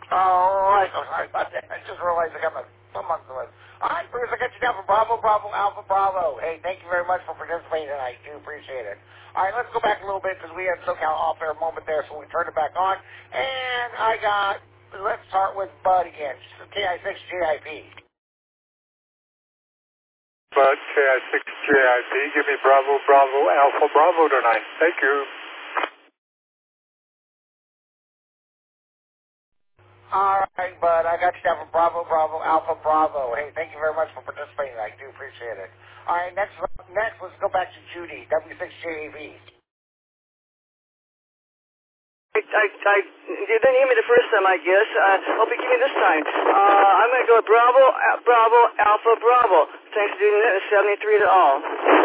All right. Oh, sorry about that. I just realized I got my thumb on the list. All right, Bruce, I got you down for Bravo, Bravo, Alpha, Bravo. Hey, thank you very much for participating tonight. I do appreciate it. All right, let's go back a little bit because we had SoCal off-air moment there, so we turned it back on. And let's start with Bud again. KI6JIP. Bud, KI6JIP, give me Bravo, Bravo, Alpha, Bravo tonight. Thank you. All right, Bud, I got you down for Bravo, Bravo, Alpha, Bravo. Hey, thank you very much for participating. I do appreciate it. All right, next, let's go back to Judy, W6JAV. You didn't hear me the first time, I guess. Hope you give me this time. I'm going to go with Bravo, Bravo, Alpha, Bravo. Thanks for doing that. 73 to all.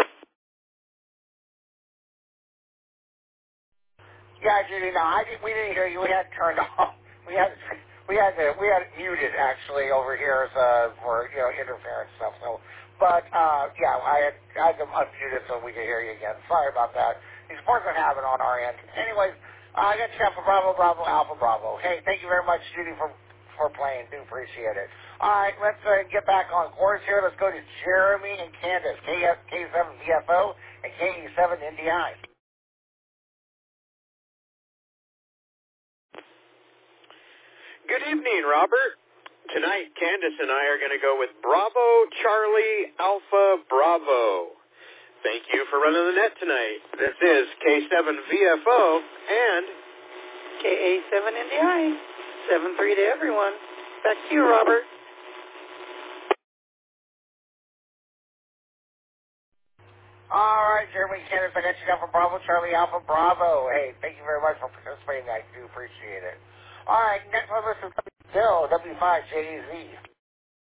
Yeah, Judy, no, we didn't hear you. We had it turned off. We had it muted actually over here for interference stuff. So, but yeah, I had them unmuted so we could hear you again. Sorry about that. These reports are happening on our end. Anyways, I got you down for Bravo, Bravo, Alpha, Bravo. Hey, thank you very much, Judy, for playing. Do appreciate it. All right, let's get back on course here. Let's go to Jeremy and Candace, K7VFO and KE7NDI. Good evening, Robert. Tonight, Candace and I are going to go with Bravo, Charlie, Alpha, Bravo. Thank you for running the net tonight. This is K7VFO and KA7NDI. 7-3 to everyone. Back to you, Robert. All right, Jeremy Candace, I got you down for Bravo, Charlie, Alpha, Bravo. Hey, thank you very much for participating. I do appreciate it. All right, next one, listen to Bill, W5JZ.